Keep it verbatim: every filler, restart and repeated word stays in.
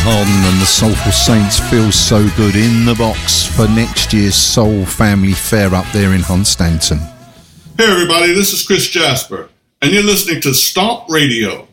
Harden and the Soulful Saints Feels So Good in the box for next year's Soul Family Fair up there in Hunstanton. Hey everybody, this is Chris Jasper, and you're listening to Stomp Radio.